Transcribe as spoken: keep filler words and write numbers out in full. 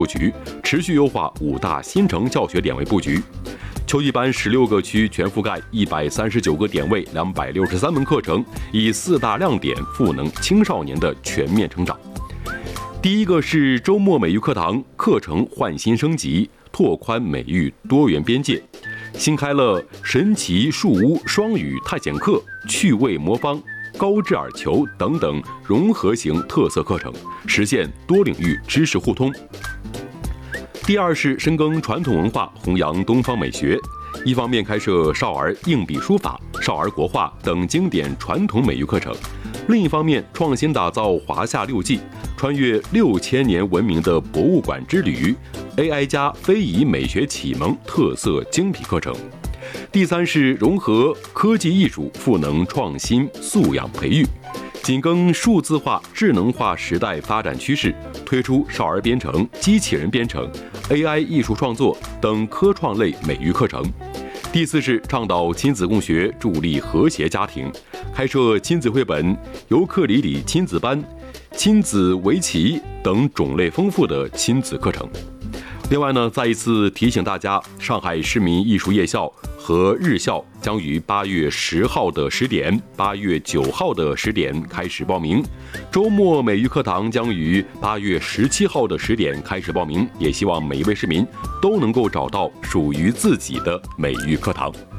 布局，持续优化五大新城教学点位布局。秋季班十六个区全覆盖一百三十九个点位，两百六十三门课程，以四大亮点赋能青少年的全面成长。第一个是周末美育课堂，课程换新升级，拓宽美育多元边界。新开了神奇树屋双语探险课、趣味魔方、高智耳球等等融合型特色课程，实现多领域知识互通。第二是深耕传统文化，弘扬东方美学。一方面开设少儿硬笔书法、少儿国画等经典传统美育课程，另一方面创新打造华夏六记，穿越六千年文明的博物馆之旅 A I 加非遗美学启蒙特色精品课程。第三是融合科技艺术，赋能创新素养培育。紧跟数字化、智能化时代发展趋势，推出少儿编程、机器人编程、A I 艺术创作等科创类美育课程。第四是倡导亲子共学，助力和谐家庭，开设亲子绘本、尤克里里亲子班、亲子围棋等种类丰富的亲子课程。另外呢，再一次提醒大家，上海市民艺术夜校和日校将于八月十号的十点、八月九号的十点开始报名。周末美育课堂将于八月十七号的十点开始报名，也希望每一位市民都能够找到属于自己的美育课堂。